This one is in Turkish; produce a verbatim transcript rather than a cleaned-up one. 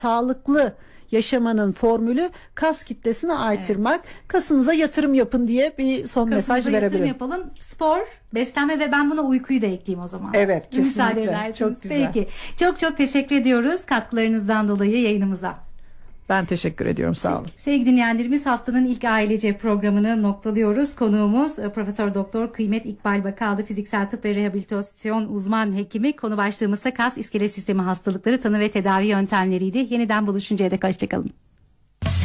Sağlıklı yaşamanın formülü kas kitlesini artırmak. Evet. Kasınıza yatırım yapın diye bir son Kasınıza mesaj verebilirim. Yatırım yapalım. Spor, beslenme ve ben buna uykuyu da ekleyeyim o zaman. Evet, kesinlikle. Müsaade edersiniz. Çok güzel. Peki. Çok çok teşekkür ediyoruz katkılarınızdan dolayı yayınımıza. Ben teşekkür ediyorum. Sağ olun. Sevgili dinleyenlerimiz, haftanın ilk ailece programını noktalıyoruz. Konuğumuz Profesör Doktor Kıymet İkbal Bakalı, fiziksel tıp ve rehabilitasyon uzman hekimi. Konu başlığımızda kas iskelet sistemi hastalıkları, tanı ve tedavi yöntemleriydi. Yeniden buluşuncaya dek hoşçakalın.